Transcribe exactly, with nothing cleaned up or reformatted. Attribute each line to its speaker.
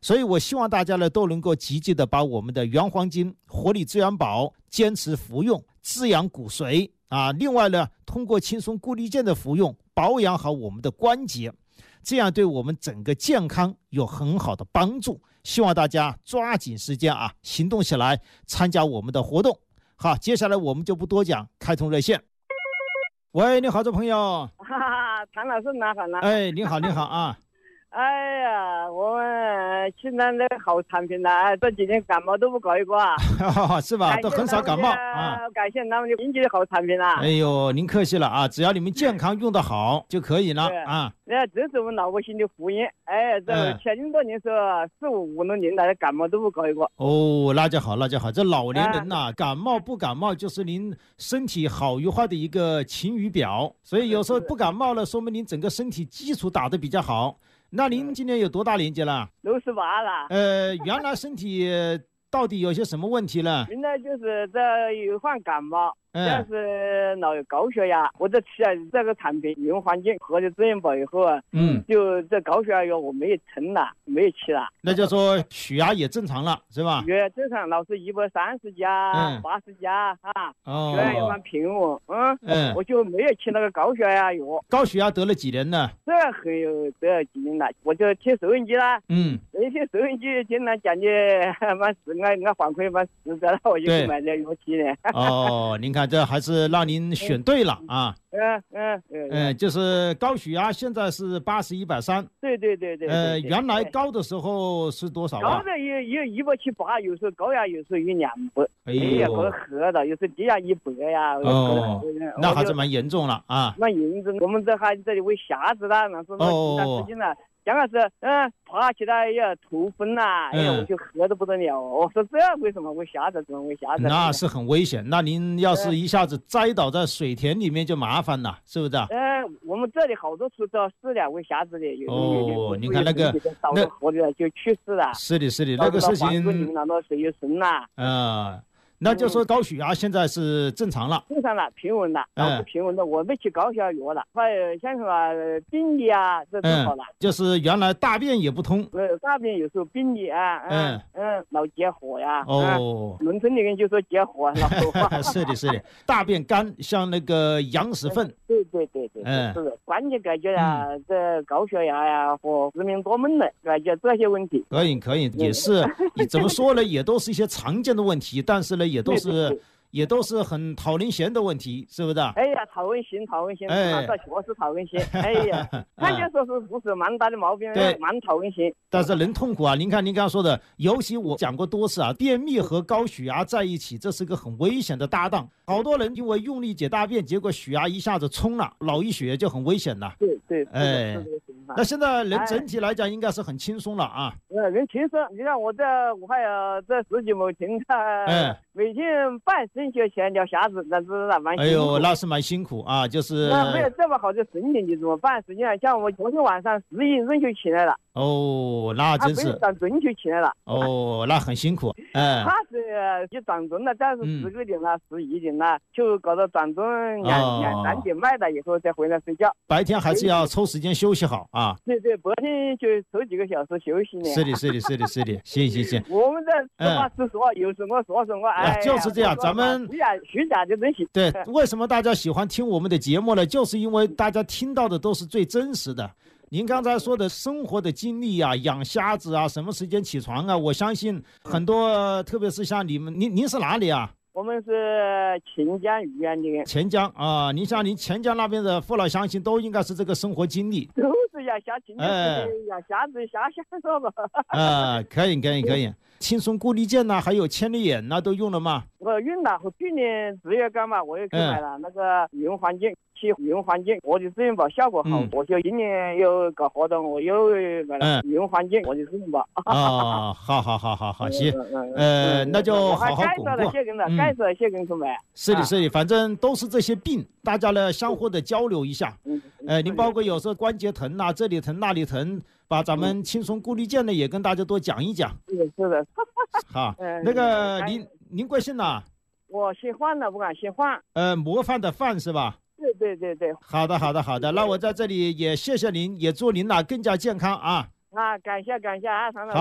Speaker 1: 所以我希望大家呢都能够积极的把我们的原黄金活力资源宝坚持服用，滋养骨髓啊。另外呢，通过轻松固力健的服用，保养好我们的关节，这样对我们整个健康有很好的帮助。希望大家抓紧时间啊，行动起来，参加我们的活动。好，接下来我们就不多讲，开通热线。喂，你好，这朋友。
Speaker 2: 哈哈，谭老师拿好了。
Speaker 1: 哎，你好，你好啊。
Speaker 2: 哎呀，我们现在的好产品了，这几天感冒都不搞一个啊，
Speaker 1: 是吧？都很少感冒啊。
Speaker 2: 感谢他们的引起的好产品了。
Speaker 1: 哎呦，您客气了啊，只要你们健康用得好就可以了啊。
Speaker 2: 那这是我们老百姓的福音。哎，这前几多年说四五五六年来的感冒都不搞一个。
Speaker 1: 哦，那就好，那就好。这老年人呐、啊，感冒不感冒就是您身体好与坏的一个晴雨表，所以有时候不感冒了，说明您整个身体基础打得比较好。那您今年有多大年纪了？
Speaker 2: 六十八了。
Speaker 1: 呃，原来身体到底有些什么问题呢？
Speaker 2: 现在就是这有患感冒，但是老有高血压。我这吃了这个产品云黄金喝了资源宝以后啊，嗯，就这高血压药我没有撑了，没有吃了。
Speaker 1: 那就说血压也正常了，是吧？
Speaker 2: 血压正常，老是一百三十加、八十加啊，血压也蛮平稳。嗯嗯，我就没有吃那个高血压药。
Speaker 1: 高血压得了几年呢？
Speaker 2: 这很有得了几年了，我就听收音机啦。嗯，那些收音机经常讲的蛮实，俺俺反馈蛮实在了，我就去买这药吃的。
Speaker 1: 哦，您看这还是让您选对了啊。
Speaker 2: 嗯嗯嗯
Speaker 1: 嗯，就是高血压现在是八十一百三。
Speaker 2: 对对对对。
Speaker 1: 呃，原来高的时候是多少啊？
Speaker 2: 高的也也一百七八，有时候高压有时候有两百。
Speaker 1: 哎呦，
Speaker 2: 搞得喝的，有时候低压一百呀。
Speaker 1: 哦，那还是蛮严重了啊。
Speaker 2: 蛮严重，我们这还这里为瞎子啦，那是那其他事情了。刚开始，嗯，爬起来要头昏呐，哎呀，我就喝得不得了。我说这为什么会瞎子？怎么会瞎子？
Speaker 1: 那是很危险。那您要是一下子栽倒在水田里面就麻烦了，是不是？
Speaker 2: 嗯，我们这里好多处都死了，为瞎子的。
Speaker 1: 哦，你看那个
Speaker 2: 那河里就去世了。
Speaker 1: 是的，是的，那个事情。
Speaker 2: 那到水又深了。
Speaker 1: 啊。那就说高血压现在是正常了，
Speaker 2: 正常了，平稳了，然后平稳的，我没吃高血压药了，还有像什么病理啊，这都好了。
Speaker 1: 就是原来大便也不通，
Speaker 2: 呃，大便有时候病理啊，嗯嗯，老结火呀。
Speaker 1: 哦，
Speaker 2: 农村里面就说结火，老
Speaker 1: 是的，是的，大便干，像那个羊屎粪。
Speaker 2: 对对对对，嗯，是的，关键感觉啊，这高血压呀和失眠多梦的，感觉这些问题。
Speaker 1: 可以可以，也是，怎么说呢，也都是一些常见的问题，但是呢。也都是也都是很讨人嫌的问题，是不是？
Speaker 2: 哎呀，讨人嫌，讨人嫌，哎，这确实讨人嫌。哎呀，看见说是不是蛮大的毛病，
Speaker 1: 对，
Speaker 2: 蛮讨人嫌。
Speaker 1: 但是人痛苦啊！您看您刚刚说的，尤其我讲过多次啊，便秘和高血压在一起，这是个很危险的搭档。好多人因为用力解大便，结果血压一下子冲了，脑溢血就很危险了。
Speaker 2: 对对，
Speaker 1: 哎，那现在人整体来讲应该是很轻松了啊。
Speaker 2: 呃，人轻松，你看我这我还有这十几亩田的，哎，每天半升就牵条瞎子，那是那蛮辛苦。
Speaker 1: 哎呦，那是蛮辛苦啊，就是
Speaker 2: 那没有这么好的身体，你怎么办？实际上，像我昨天晚上十一点就起来了。
Speaker 1: 哦，那真是
Speaker 2: 长准就起来了。
Speaker 1: 哦，那很辛苦。哎，
Speaker 2: 他是就长准了，但是十个点了，十一点了，就搞到长准两两三点卖了以后再回来睡觉。
Speaker 1: 白天还是要抽时间休息好啊。
Speaker 2: 对对，白天就抽几个小时休息呢。
Speaker 1: 是的，是的，是的，是的，行行行。
Speaker 2: 我们这实话实说，有什么说什么，哎，
Speaker 1: 就是这样。咱们
Speaker 2: 虚假虚假的东西。
Speaker 1: 对，为什么大家喜欢听我们的节目呢？就是因为大家听到的都是最真实的。您刚才说的生活的经历啊，养瞎子啊，什么时间起床啊，我相信很多，特别是像你们，您您是哪里啊？
Speaker 2: 我们是钱江余安的。
Speaker 1: 钱江啊，您像您钱江那边的父老乡亲都应该是这个生活经历。
Speaker 2: 都是养瞎亲，哎，养瞎子瞎瞎说吧。
Speaker 1: 啊，可以可以可以，轻松固力健呐，还有千里眼呐，都用了吗？
Speaker 2: 我用了，我去年十月干嘛，我又去买了那个云黄金。云黄金，我的资源宝效果好，嗯、我就今年又搞活动，我又买了云黄金，嗯、我的资源宝。
Speaker 1: 啊，好好好好好，行，呃，那就好好巩固。
Speaker 2: 谢根了，该是谢根去买。
Speaker 1: 是的，是的，反正都是这些病，大家呢相互的交流一下。呃，您包括有时候关节疼啊，这里疼那里疼，把咱们轻松固力健呢也跟大家多讲一讲。
Speaker 2: 是的，是的。
Speaker 1: 好，那个您您贵姓呐？
Speaker 2: 我姓范的，不敢姓范。
Speaker 1: 呃，模范的范是吧？
Speaker 2: 对对对对，
Speaker 1: 好的好的好的，那我在这里也谢谢您，也祝您呐更加健康啊！
Speaker 2: 啊，感谢感谢啊，常常。